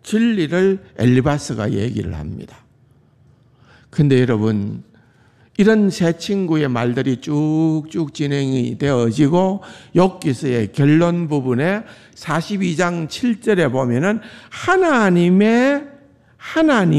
진리를 엘리바스가 얘기를 합니다. 근데 여러분, 이런 세 친구의 말들이 쭉쭉 진행이 되어지고 욥기서의 결론 부분에 42장 7절에 보면은 하나님의